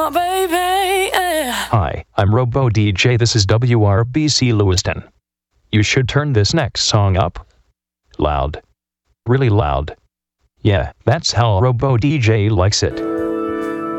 baby. Hi, I'm Robo DJ. This is WRBC Lewiston. You should turn this next song up. Loud. Really loud. Yeah, that's how Robo DJ likes it.